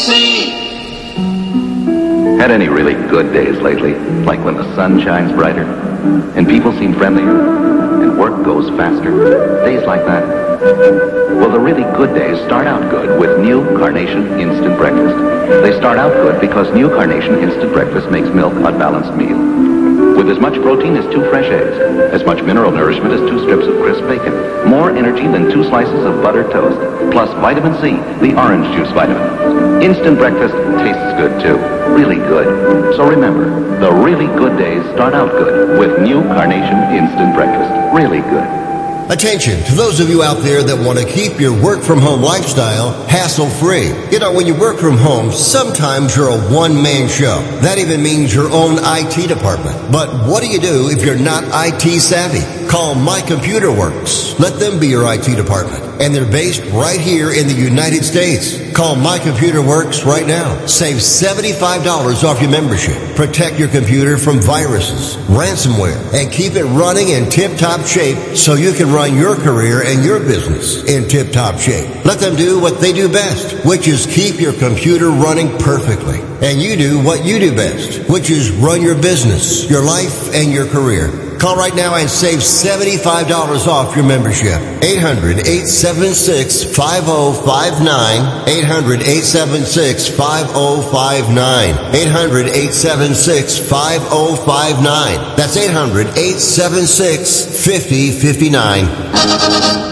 Had any really good days lately? Like when the sun shines brighter, and people seem friendlier, and work goes faster? Days like that? Well, the really good days start out good with new Carnation Instant Breakfast. They start out good because new Carnation Instant Breakfast makes milk a balanced meal. With as much protein as 2 fresh eggs, as much mineral nourishment as 2 strips of crisp bacon, more energy than 2 slices of buttered toast, plus vitamin C, the orange juice vitamin. Instant breakfast tastes good too. Really good. So remember, the really good days start out good with new Carnation Instant Breakfast. Really good. Attention to those of you out there that want to keep your work-from-home lifestyle hassle-free. You know, when you work from home, sometimes you're a one-man show. That even means your own IT department. But what do you do if you're not IT savvy? Call My Computer Works. Let them be your IT department. And they're based right here in the United States. Call My Computer Works right now. Save $75 off your membership. Protect your computer from viruses, ransomware, and keep it running in tip-top shape so you can run your career and your business in tip-top shape. Let them do what they do best, which is keep your computer running perfectly. And you do what you do best, which is run your business, your life, and your career. Call right now and save $75 off your membership. 800-876-5059. 800-876-5059. 800-876-5059. That's 800-876-5059.